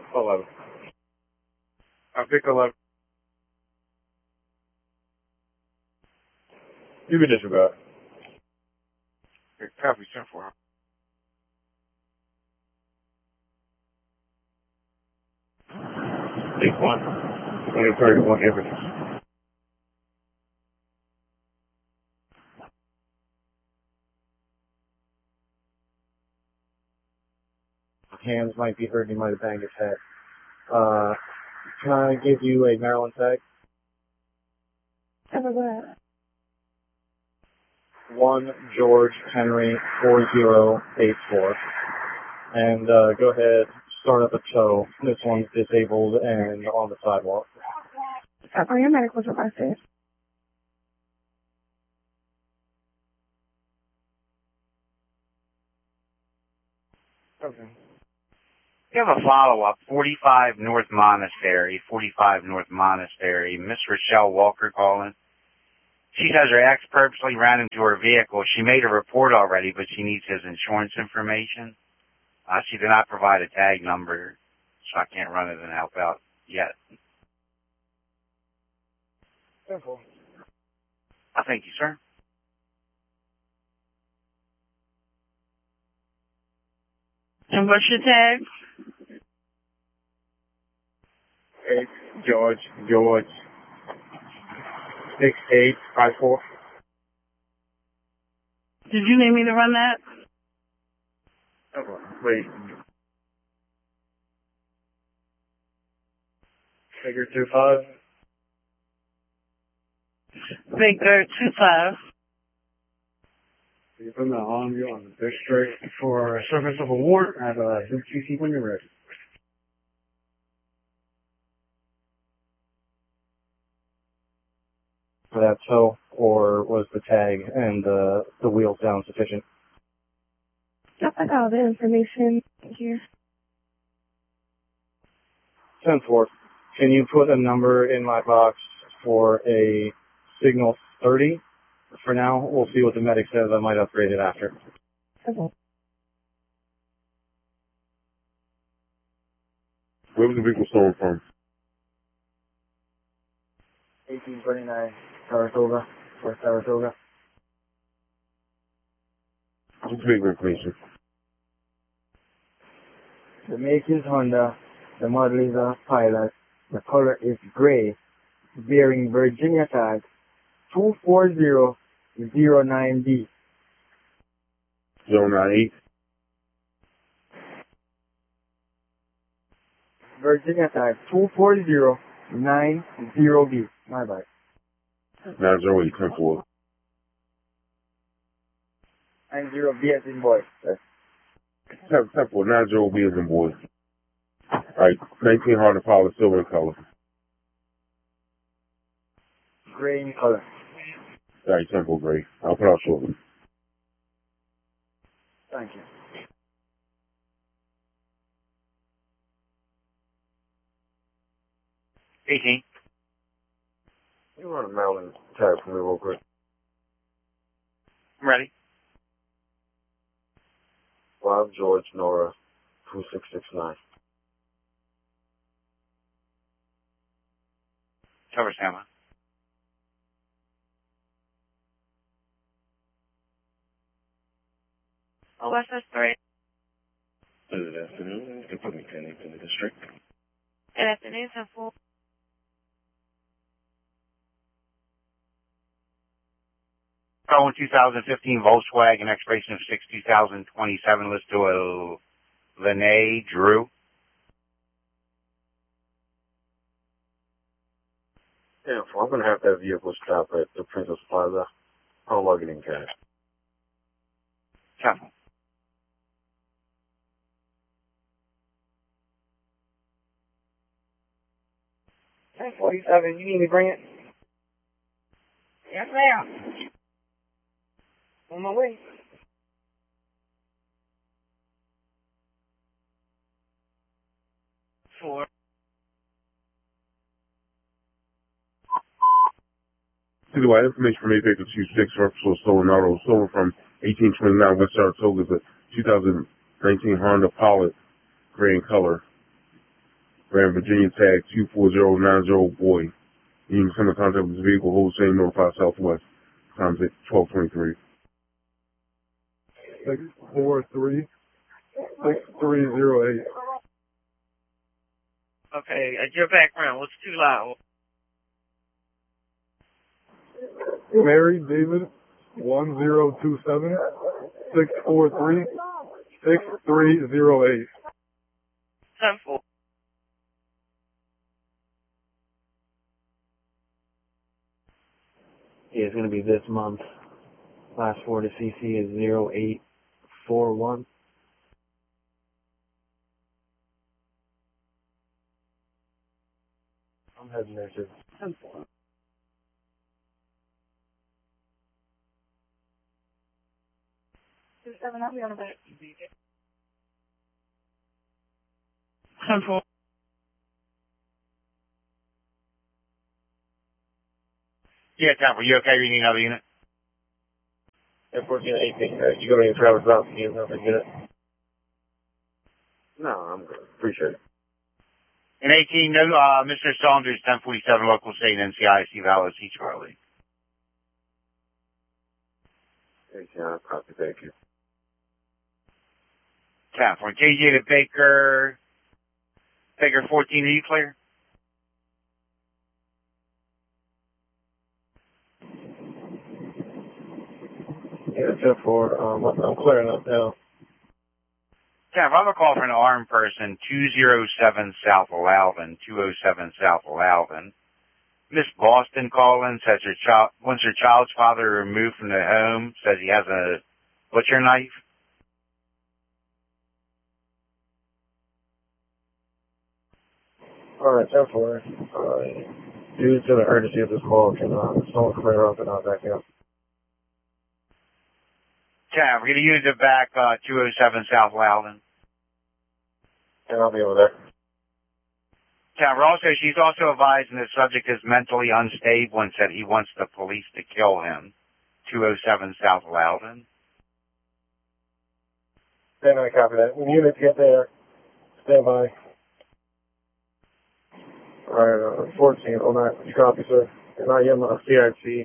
11. I'll pick 11. You can disregard. Copy, 10-4. Take 1. I'm going to target 1 everything. Hands might be hurt, he might have banged his head. Can I give you a Maryland tag? Go ahead. 1 George Henry 4084. And go ahead, start up a tow. This one's disabled and on the sidewalk. Are your medicals requested? Okay. You have a follow-up, 45 North Monastery, Miss Rochelle Walker calling. She says her ex purposely ran into her vehicle. She made a report already, but she needs his insurance information. She did not provide a tag number, so I can't run it and help out yet. Simple. Thank you, sir. And what's your tag? 8 George 6854. Did you need me to run that? Okay. Wait. Figure 25. Figure 25. You put that on you on the district for service of a warrant at UTC when you're ready. For that tow, or was the tag and the wheels down sufficient? Yep, I got all the information here. 10-4. Can you put a number in my box for a signal 30? For now, we'll see what the medic says. I might upgrade it after. Okay. Where was the vehicle stolen from? 1829 Saratoga, West Saratoga. What's the vehicle information? The make is Honda. The model is a Pilot. The color is gray, bearing Virginia tag 24009D. 098? Virginia tag 24090B. My bad. 908, 10-4. 90B as in boy. 10-4, 90B as in boy. Alright, 19 Honda Pilot, silver in color. Gray in color. Alright, 10-4, gray. I'll put out shortly. Thank you. $18. You run a Maryland tag for me real quick. I'm ready. 5 George Nora 2669. Cover standby. OSS3. Good afternoon. You can put me 10-8 in the district. Good afternoon, 10-4. Stolen 2015 Volkswagen expiration of 6/2027. Let's do a Lene Drew. Yeah, I'm going to have that vehicle stopped at the Princess Plaza. I'll log it in cash. Council. $1047. You need me to bring it? Yes, ma'am. On my way. Four. See the white information from Apex 26 for stolen auto stolen from 1829 West Saratoga is a 2019 Honda Pilot, gray in color. ran Virginia tag 24090 boy. You can come in contact with this vehicle, hold same North 5 Southwest. Time's at 12:23. 643-6308. Okay, your background, what's too loud? Mary David 1027 643 6308. 10-4. Yeah, it's going to be this month. Last four to CC is 0841. I'm heading there too. 10-4. 27, I'll be on the back. 10-4. Yeah, Temple, you okay? You need another unit? Yeah, 14-18. You going to Travis South? You need another unit? No, I'm good. Appreciate it. In 18, no, Mr. Saunders, 1047, local state, NCIC, Valid, C. Charlie. 18, I'll copy. Thank you. 10 for KJ to Baker. Baker 14, are you clear? Yeah, 10-4. I'm clearing up now. 10, I have a call for an armed person, 207 South Alvin, 207 South Alvin. Miss Boston calling, says her child wants her child's father removed from the home, says he has a butcher knife. Alright, 10-4. Due to the urgency of this call, can someone clear up and I'll back up? 10, we're going to use it back, 207 South Alvin. And I'll be over there. 10, she's also advising the subject is mentally unstable and said he wants the police to kill him. 207 South Alvin. Stand by, copy that. When units get there, stand by. Alright, 1409. You copy, sir? And I am a CIC.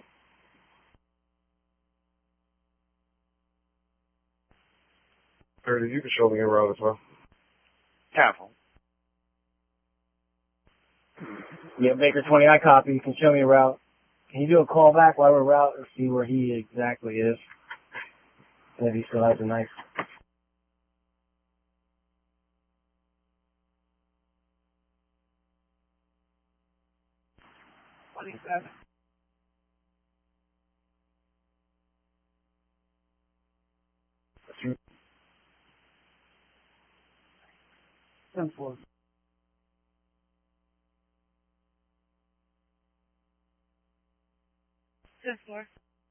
Or you can show me your route as well. Temple. Yeah, Baker 20, I copy. You can show me a route. Can you do a call back while we're route and see where he exactly is? And if he still has a knife. What is that? Ten four. Ten four.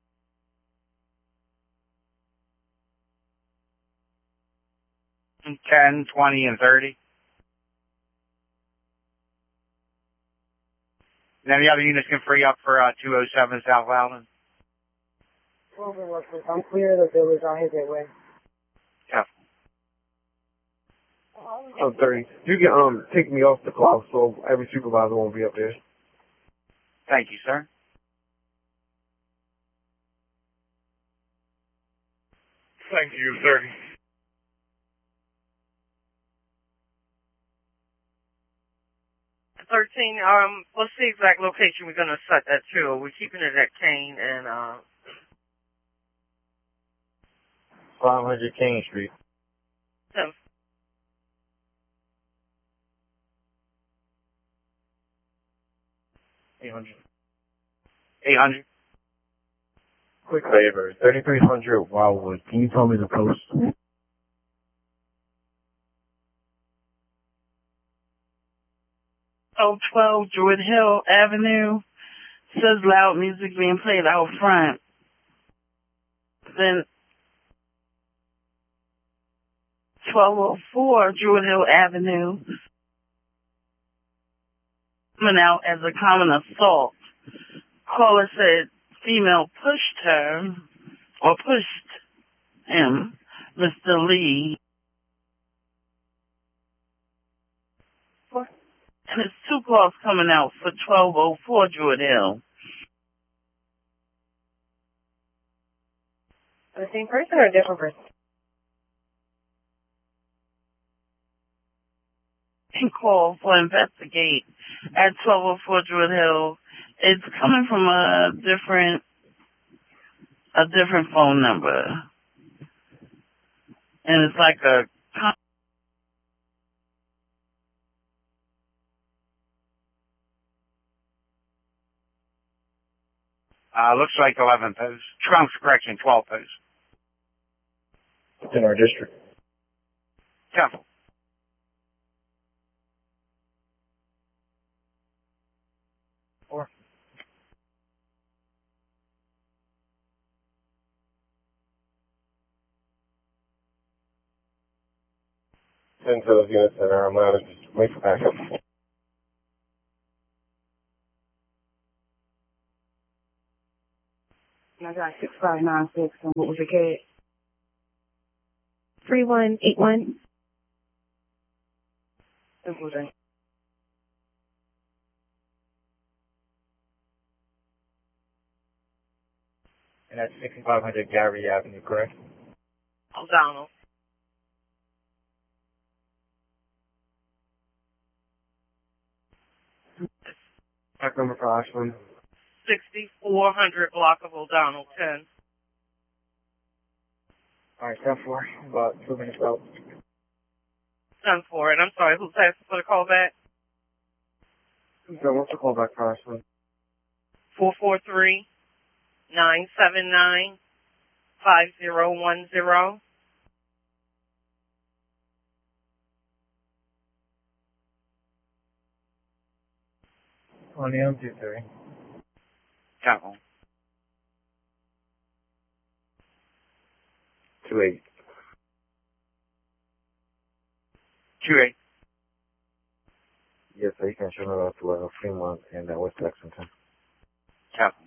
And 10, 20, and 30. And then the other units can free up for 207 South Alvin. I'm clear that there was on his way. Temple. I'm 30. You can take me off the clock so every supervisor won't be up there. Thank you, sir. Thank you, 30. What's the exact location we're gonna set that to? We're keeping it at Kane and 500 King Street. 10. 800. 800. Quick favor. 3300 Wildwood. Can you tell me the post? 12 Druid Hill Avenue. Says loud music being played out front. Then 1204 Druid Hill Avenue. Coming out as a common assault. Caller said female pushed her or pushed him, Mr. Lee. There's 2 calls coming out for 1204 Druid Hill. The same person or a different person? Call for investigate at 1204 Druid Hill. It's coming from a different phone number. And it's like a looks like 11 posts. Trunk's correction, 12 posts. It's in our district. Temple. Send to those units that are allowed to just wait for backup. 6596, and what was your code? 3181. Simple day. And that's 6500 Gary Avenue, correct? O'Donnell. Check number for Ashland. 6400 block of O'Donnell, 10. Alright, 10-4, about 2 minutes out. 10-4, and I'm sorry, who's asking for the call back? So what's the call back for Ashland? 443-979-5010. On the M23. Temple. 28. 28. Yes, sir, you can show me out to Fremont and West Lexington. Temple.